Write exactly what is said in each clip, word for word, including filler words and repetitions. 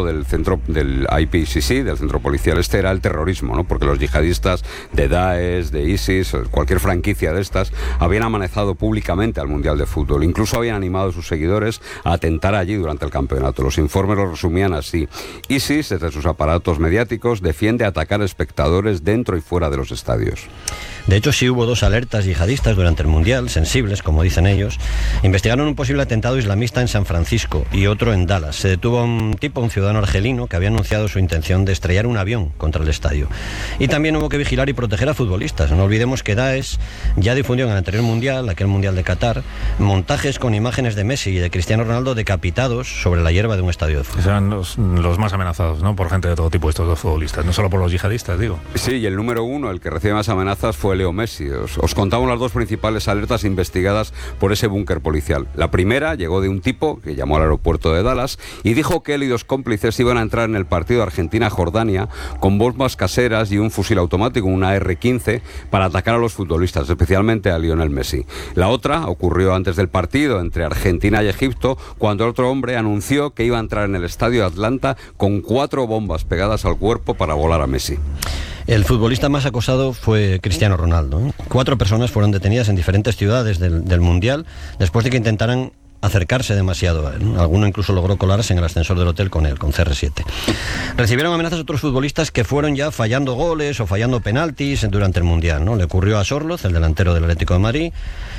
del centro del I P C C, del centro policial este, era el terrorismo, ¿no? Porque los yihadistas de Daesh, de ISIS, cualquier franquicia de estas, habían amenazado públicamente al Mundial de Fútbol. Incluso habían animado a sus seguidores a atentar allí durante el campeonato. Los informes lo resumían así: ISIS, desde sus aparatos mediáticos, defiende atacar espectadores dentro y fuera de los estadios. De hecho, sí hubo dos alertas yihadistas durante el Mundial, sensibles, como dicen ellos. Investigaron un posible atentado islamista en San Francisco y otro en Dallas. Se detuvo a un tipo, un ciudadano argelino, que había anunciado su intención de estrellar un avión contra el estadio. Y también hubo que vigilar y proteger a futbolistas. No olvidemos que Daesh ya difundió en el anterior Mundial, aquel Mundial de Qatar, montajes con imágenes de Messi y de Cristiano Ronaldo decapitados sobre la hierba de un estadio de fútbol. Serán los, los más amenazados, ¿no? Por gente de todo tipo, estos dos futbolistas, no solo por los yihadistas, digo. Sí, y el número uno, el que recibe más amenazas, fue Leo Messi. Os, os contamos las dos principales alertas investigadas por ese búnker policial. La primera llegó de un tipo que llamó al aeropuerto de Dallas y dijo que él y dos cómplices iban a entrar en el partido Argentina-Jordania con bombas caseras y un fusil automático, una erre quince, para atacar a los futbolistas, especialmente a Lionel Messi. La otra ocurrió antes del partido entre Argentina y Egipto, cuando el otro hombre anunció que iba a entrar en el estadio de Atlanta con cuatro bombas pegadas al cuerpo para volar a Messi. El futbolista más acosado fue Cristiano Ronaldo, ¿eh? Cuatro personas fueron detenidas en diferentes ciudades del, del Mundial después de que intentaran acercarse demasiado a él, ¿no? Alguno incluso logró colarse en el ascensor del hotel con él, con C R siete. Recibieron amenazas otros futbolistas que fueron ya fallando goles o fallando penaltis durante el Mundial, ¿no? Le ocurrió a Sorloz, el delantero del Atlético de Madrid,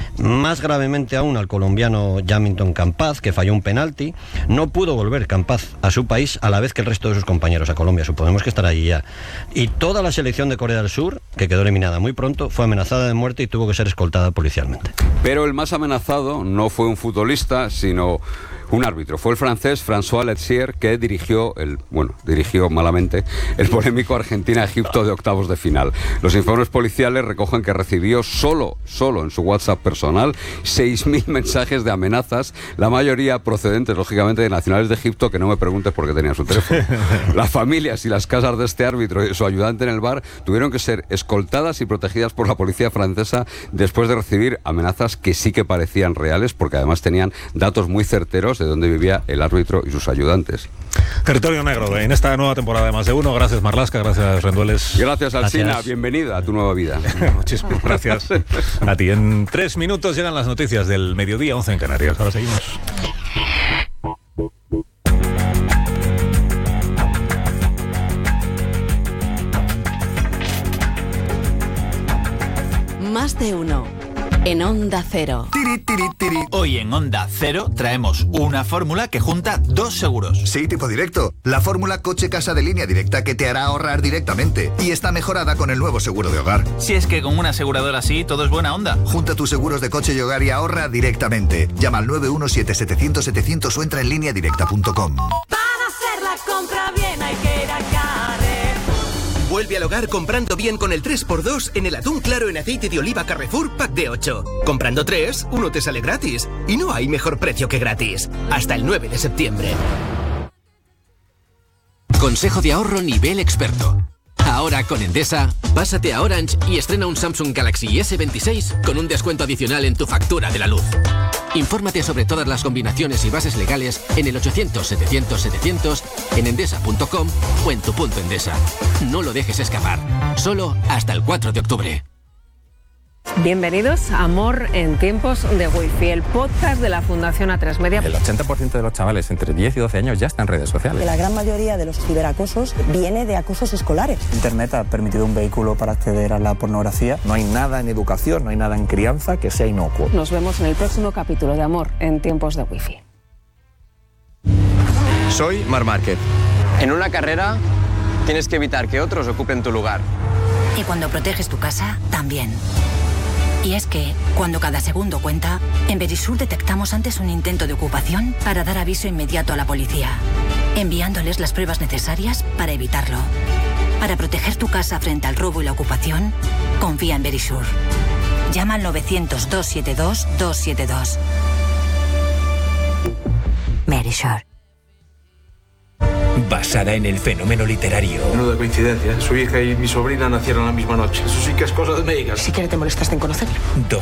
más gravemente aún al colombiano Jamilton Campaz, que falló un penalti. No pudo volver Campaz a su país a la vez que el resto de sus compañeros, a Colombia. Suponemos que estará allí ya. Y toda la selección de Corea del Sur, que quedó eliminada muy pronto, fue amenazada de muerte y tuvo que ser escoltada policialmente. Pero el más amenazado no fue un futbolista, sino un árbitro. Fue el francés François Letzier, que dirigió el, bueno, dirigió malamente el polémico Argentina-Egipto de octavos de final. Los informes policiales recogen que recibió solo, solo en su WhatsApp personal seis mil mensajes de amenazas, la mayoría procedentes, lógicamente, de nacionales de Egipto, que no me preguntes por qué tenía su teléfono. Las familias y las casas de este árbitro y de su ayudante en el bar tuvieron que ser escoltadas y protegidas por la policía francesa después de recibir amenazas que sí que parecían reales, porque además tenían datos muy certeros de dónde vivía el árbitro y sus ayudantes. Territorio Negro, en esta nueva temporada de Más de Uno. Gracias, Marlaska, gracias, Rendueles. Gracias, Alsina. Gracias. Bienvenida a tu nueva vida. Muchísimas gracias a ti. En tres minutos llegan las noticias del mediodía, once en Canarias. Ahora seguimos. Más de Uno. En Onda Cero. Tiri, tiri, tiri. Hoy en Onda Cero traemos una fórmula que junta dos seguros. Sí, tipo directo. La fórmula coche-casa de Línea Directa, que te hará ahorrar directamente. Y está mejorada con el nuevo seguro de hogar. Si es que con una aseguradora así todo es buena onda. Junta tus seguros de coche y hogar y ahorra directamente. Llama al nueve uno siete setecientos setecientos o entra en línea directa punto com. Para hacer la compra bien hay que ir a Carrefour. Vuelve al hogar comprando bien con el tres por dos en el atún claro en aceite de oliva Carrefour Pack de ocho. Comprando tres, uno te sale gratis. Y no hay mejor precio que gratis. Hasta el nueve de septiembre. Consejo de ahorro nivel experto. Ahora con Endesa, pásate a Orange y estrena un Samsung Galaxy ese veintiséis con un descuento adicional en tu factura de la luz. Infórmate sobre todas las combinaciones y bases legales en el ochocientos setecientos setecientos, en endesa punto com o en tu punto Endesa. No lo dejes escapar. Solo hasta el cuatro de octubre. Bienvenidos a Amor en tiempos de Wi-Fi, el podcast de la Fundación A tres Media. El ochenta por ciento de los chavales entre diez y doce años ya están en redes sociales. La gran mayoría de los ciberacosos viene de acosos escolares. Internet ha permitido un vehículo para acceder a la pornografía. No hay nada en educación, no hay nada en crianza que sea inocuo. Nos vemos en el próximo capítulo de Amor en tiempos de Wi-Fi. Soy Marc Márquez. En una carrera tienes que evitar que otros ocupen tu lugar. Y cuando proteges tu casa, también. Y es que, cuando cada segundo cuenta, en Verisur detectamos antes un intento de ocupación para dar aviso inmediato a la policía, enviándoles las pruebas necesarias para evitarlo. Para proteger tu casa frente al robo y la ocupación, confía en Verisur. Llama al novecientos, doscientos setenta y dos, doscientos setenta y dos. Verisur. Basada en el fenómeno literario. Menuda coincidencia. Su hija y mi sobrina nacieron la misma noche. Eso sí que es cosa de médicas. Si quieres te molestaste en conocerlo.